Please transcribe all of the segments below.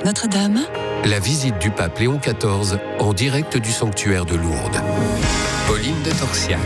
Notre-Dame. La visite du pape Léon XIV en direct du sanctuaire de Lourdes. Pauline de Torsiac.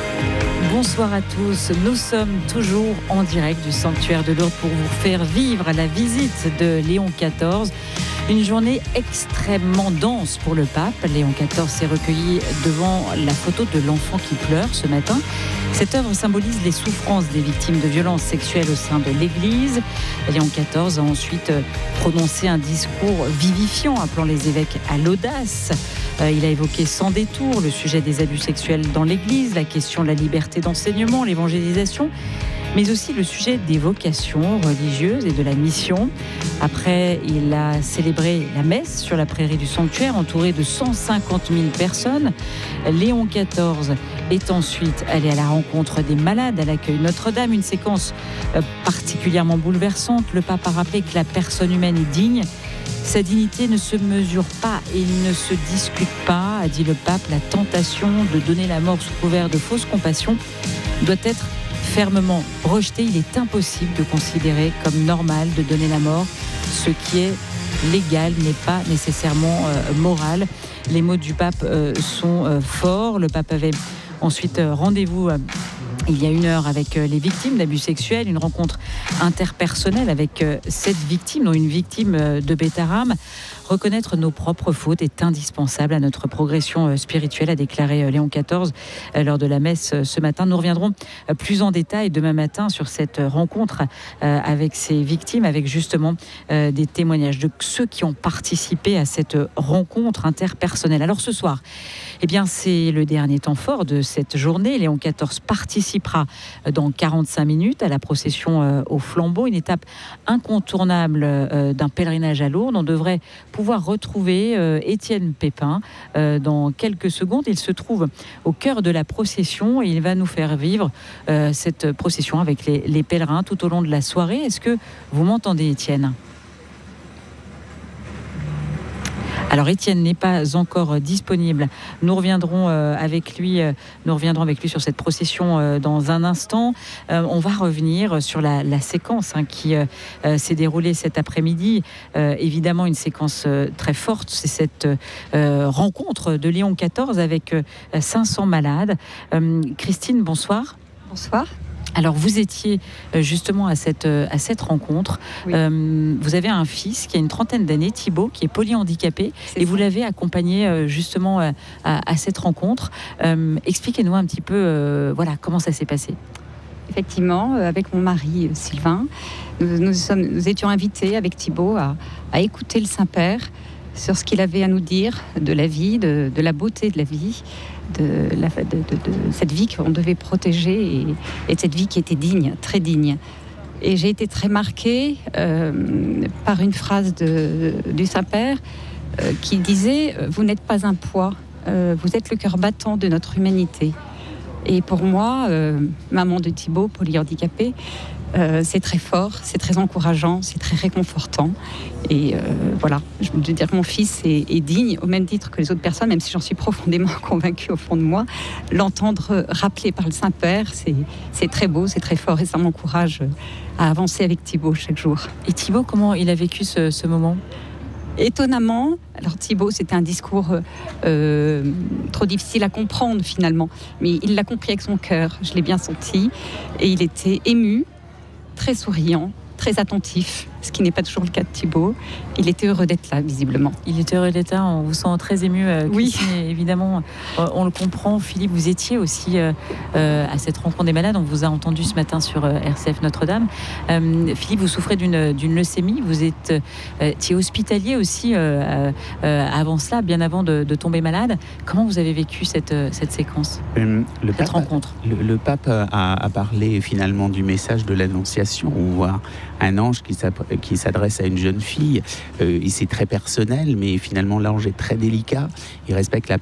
Bonsoir à tous, nous sommes toujours en direct du sanctuaire de Lourdes pour vous faire vivre la visite de Léon XIV. Une journée extrêmement dense pour le pape. Léon XIV s'est recueilli devant la photo de l'enfant qui pleure ce matin. Cette œuvre symbolise les souffrances des victimes de violences sexuelles au sein de l'Église. Léon XIV a ensuite prononcé un discours vivifiant, appelant les évêques à l'audace. Il a évoqué sans détour le sujet des abus sexuels dans l'Église, la question de la liberté d'enseignement, l'évangélisation, mais aussi le sujet des vocations religieuses et de la mission. Après, il a célébré la messe sur la prairie du sanctuaire, entouré de 150 000 personnes. Léon XIV est ensuite allé à la rencontre des malades à l'accueil Notre-Dame, une séquence particulièrement bouleversante. Le pape a rappelé que la personne humaine est digne. Sa dignité ne se mesure pas et ne se discute pas, a dit le pape. La tentation de donner la mort sous couvert de fausse compassion doit être fermement rejetée. Il est impossible de considérer comme normal de donner la mort. Ce qui est légal n'est pas nécessairement moral. Les mots du pape sont forts. Le pape avait ensuite rendez-vous il y a 1 heure avec les victimes d'abus sexuels, une rencontre interpersonnelle avec 7 victimes, dont une victime de Bétarame. Reconnaître nos propres fautes est indispensable à notre progression spirituelle, a déclaré Léon XIV lors de la messe ce matin. Nous reviendrons plus en détail demain matin sur cette rencontre avec ces victimes, avec justement des témoignages de ceux qui ont participé à cette rencontre interpersonnelle. Alors ce soir, eh bien, c'est le dernier temps fort de cette journée. Léon XIV participera dans 45 minutes à la procession au flambeau, une étape incontournable d'un pèlerinage à Lourdes. On devrait pouvoir retrouver Étienne Pépin dans quelques secondes. Il se trouve au cœur de la procession et il va nous faire vivre cette procession avec les pèlerins tout au long de la soirée. Est-ce que vous m'entendez, Étienne ? Alors Étienne n'est pas encore disponible. Nous reviendrons avec lui sur cette procession dans un instant. On va revenir sur la séquence qui s'est déroulée cet après-midi. Évidemment, une séquence très forte. C'est cette rencontre de Léon XIV avec 500 malades. Christine, bonsoir. Bonsoir. Alors, vous étiez justement à cette rencontre. Oui. Vous avez un fils qui a une trentaine d'années, Thibaut, qui est polyhandicapé. Et vous l'avez accompagné justement à cette rencontre. Expliquez-nous un petit peu comment ça s'est passé. Effectivement, avec mon mari Sylvain, nous étions invités avec Thibaut à écouter le Saint-Père sur ce qu'il avait à nous dire de la vie, de la beauté de la vie, de cette vie qu'on devait protéger et de cette vie qui était digne, très digne. Et j'ai été très marquée par une phrase du Saint-Père qui disait « Vous n'êtes pas un poids, vous êtes le cœur battant de notre humanité ». Et pour moi, maman de Thibaut, polyhandicapé, c'est très fort, c'est très encourageant, c'est très réconfortant. Et voilà, je veux dire que mon fils est digne, au même titre que les autres personnes, même si j'en suis profondément convaincue au fond de moi. L'entendre rappelé par le Saint-Père, c'est très beau, c'est très fort et ça m'encourage à avancer avec Thibaut chaque jour. Et Thibaut, comment il a vécu ce moment ? Étonnamment, alors Thibaut, c'était un discours trop difficile à comprendre finalement, mais il l'a compris avec son cœur, je l'ai bien senti, et il était ému, très souriant, très attentif, ce qui n'est pas toujours le cas de Thibaut. Il était heureux d'être là, visiblement. Il était heureux d'être là, on vous sent très ému, Christine, oui. Évidemment, on le comprend. Philippe, vous étiez aussi à cette rencontre des malades, on vous a entendu ce matin sur RCF Notre-Dame. Philippe, vous souffrez d'une leucémie, vous étiez hospitalier aussi avant cela, bien avant de tomber malade. Comment vous avez vécu cette séquence, cette rencontre ? Le pape a parlé finalement du message de l'Annonciation. On voit un ange qui s'adresse à une jeune fille. Et c'est très personnel, mais finalement l'ange est très délicat. Il respecte